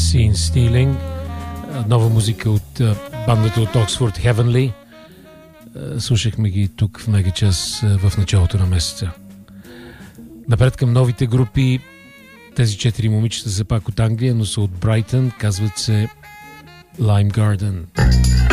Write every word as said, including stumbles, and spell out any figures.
Scene Stealing, нова музика от бандата от Оксфорд Heavenly. Слушахме ги тук в Мегачас в началото на месеца. Напред към новите групи. Тези четири момичета са пак от Англия, но са от Брайтън. Казват се Lime Garden.